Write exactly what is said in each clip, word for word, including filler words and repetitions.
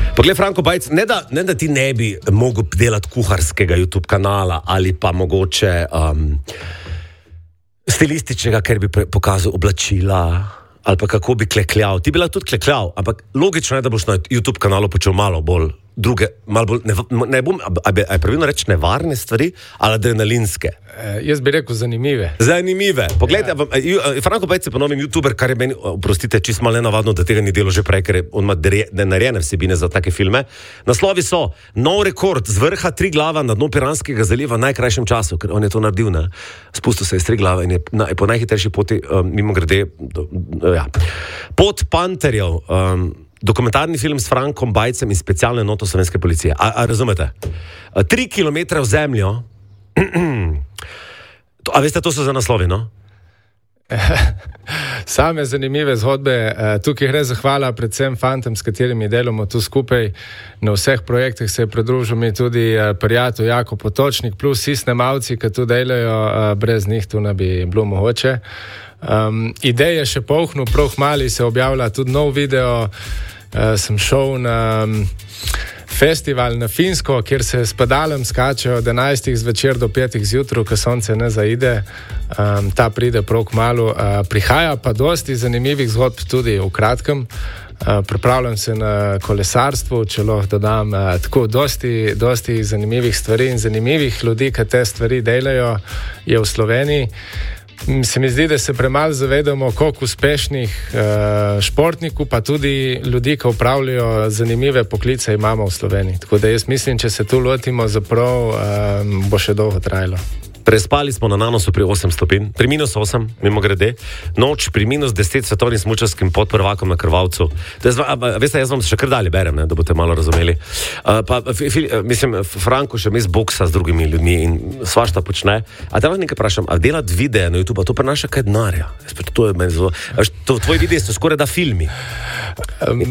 Poglej, Franko Bajc, ne da, ne da ti ne bi mogel delati kuharskega YouTube kanala ali pa mogoče um, stilističnega, ker bi pre, pokazal oblačila ali pa kako bi klekljal. Ti bi lahko tudi klekljal, ampak logično je, da boš na YouTube kanalu počel malo bolj druge, malo bolj, ne, ne bom, a je pravilno reči nevarne stvari, ali adrenalinske? E, jaz bi rekel zanimive. Zanimive. Poglejte, ja. Franko Bajc je ponovim YouTuber, kar je meni, oprostite, čisto malo nenavadno, da tega ni delo že prej, ker je on ima narejene vsebine za take filme. Naslovi so nov rekord z vrha Triglava na dno Piranskega zaliva v najkrajšem času, ker on je to naredil, ne? Spustil se iz Triglava in je na, po najhitrejši poti, um, mimo grede, ja. Pot panterjev, um, dokumentarni film s Frankom Bajcem in specialno enoto slovenske policije. A, a razumete? A, tri kilometre v zemljo. A veste, to so za naslovi, no? Same zanimive zgodbe. Tukaj gre zahvala predvsem fantom, s katerimi delamo tu skupaj. Na vseh projektih se je pridružil mi tudi prijatelj Jako Potočnik, plus vsi snemalci, ki tu delajo, brez njih tu ne bi bilo mogoče. Um, ideje še polhnu, prav mali se objavlja tudi nov video. Uh, sem šel na um, festival na Finsko, kjer se s padalom skače od enajstih zvečer do petih zjutraj, ko sonce ne zaide. Um, ta pride prav kmalu. Uh, prihaja pa dosti zanimivih zgodb tudi v kratkem. Uh, pripravljam se na kolesarstvu, če lahko dodam uh, tako dosti, dosti zanimivih stvari in zanimivih ljudi, ki te stvari delajo, je v Sloveniji. Se mi zdi, da se premalo zavedamo, koliko uspešnih uh, športnikov, pa tudi ljudi, ki upravljajo zanimive poklice, imamo v Sloveniji. Tako da jaz mislim, če se tu lotimo zaprav, um, bo še dolgo trajalo. Prespali smo na Nanosu pri osem stopinj, pri minus osem, mimo grede, noč pri minus deset svetovnim smučarskim podprvakom na Krvavcu. Je, a, a, veste, jaz vam še kar dalje berem, ne, da boste malo razumeli. Uh, pa, fi, mislim, Franko še mes boksa z drugimi ljudmi in svašta počne. A da vas nekaj prašam, a delati videe na YouTube, a to prenaša kaj denarja? To je meni zelo... To, tvoji videi so skoraj da filmi. Um.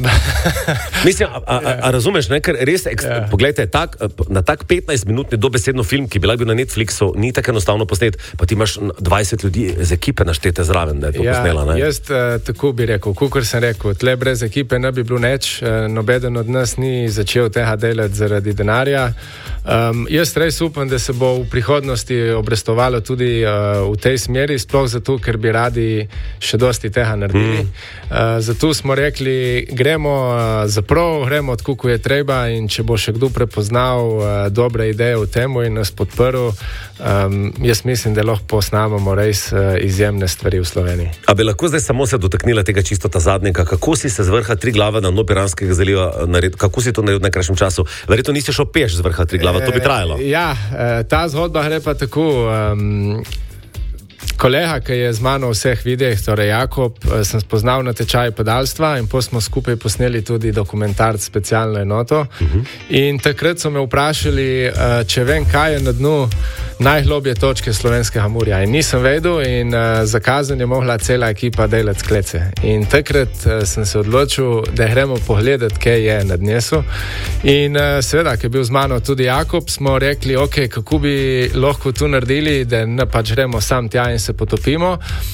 Mislim, a, a, a, a razumeš, ne, ker res, ekst, yeah. Poglejte, tak, na tak petnajstminutni dobesedno film, ki bi lahko bil na Netflixu, ni tako enostavno posnet, pa ti imaš dvajset ljudi z ekipe naštete zraven, da je to ja, posnela, ne? Jaz uh, tako bi rekel, kakor sem rekel, tle brez ekipe ne bi bilo neč, uh, nobeden od nas ni začel tega delati zaradi denarja. Um, jaz res upam, da se bo v prihodnosti obrestovalo tudi uh, v tej smeri, sploh zato, ker bi radi še dosti tega naredili. Mm. Uh, zato smo rekli, gremo uh, zaprav, gremo od kuku je treba in če bo še kdo prepoznal uh, dobre ideje v temu in nas podprl, um, jaz mislim, da lahko posnamemo res uh, izjemne stvari v Sloveniji. A bi lahko zdaj samo se dotaknila tega čisto ta zadnjega, kako si se z vrha Triglava na dno Piranskega zaliva naredil, kako si to naredil v najkrajšem času? Verjetno nisi šel peš z vrha Triglava, to bi trajalo. E, ja, ta zgodba gre pa tako. Um, Kolega, ki je z mano v vseh videih, torej Jakob, sem spoznal na tečaju padalstva in potem smo skupaj posneli tudi dokumentarc Specialno enoto. Uh-huh. In takrat so me vprašali, če vem, kaj je na dnu najglobje točke slovenskega morja. In nisem vedel in za kazen je mogla cela ekipa delati sklece. In takrat sem se odločil, da gremo pogledati, kaj je na dnesu. In seveda, ki je bil z mano tudi Jakob, smo rekli, ok, kako bi lahko tu naredili, da ne pač gremo sam tja in se potopimo.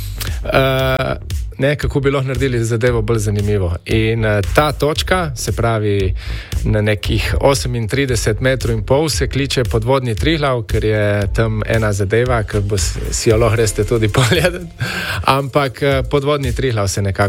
Uh, ne, kako bi lahko naredili zadevo bolj zanimivo. In uh, ta točka, se pravi na nekih osemintrideset metrov in pol, se kliče podvodni Triglav, ker je tam ena zadeva, ki bo si jo lahko reste tudi pogledati. Ampak uh, podvodni Triglav se nekako